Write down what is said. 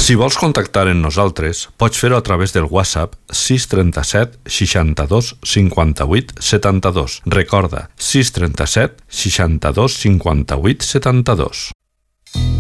Si vols contactar amb nosaltres, pots fer-ho a través del WhatsApp 637 62 58 72. Recorda, 637 62 58 72.